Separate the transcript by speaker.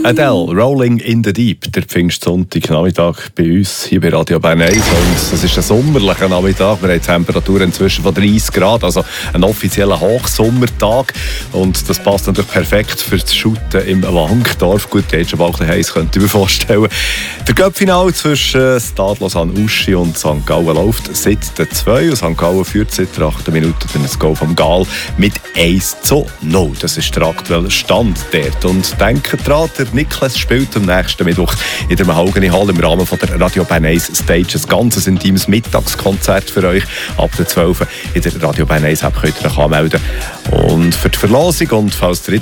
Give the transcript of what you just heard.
Speaker 1: Adele, Rolling in the Deep, der Pfingstsonntag-Nachmittag bei uns hier bei Radio Bern 1. Und es ist ein sommerlicher Nachmittag. Wir haben Temperaturen inzwischen von 30 Grad, also ein offizieller Hochsommertag. Und das passt natürlich perfekt für das Shooten im Wankdorf. Gut, jetzt schon bald ein bisschen heiß, könnte ich mir vorstellen. Der Cup-Final zwischen Stade Lausanne-Uschi und St. Gallen läuft seit der 2. Und St. Gallen führt seit 8 Minuten das Goal vom Gaal mit 1:0. Das ist der aktuelle Stand dort. Und denkt dran, der Niklas spielt am nächsten Mittwoch in der Mahogany Hall im Rahmen von der Radio Bern 1 Stage. Ein ganzes intimes Mittagskonzert für euch. Ab der 12 in der Radio Bern 1 App könnt ihr euch anmelden. Und für die Verlosung und falls ihr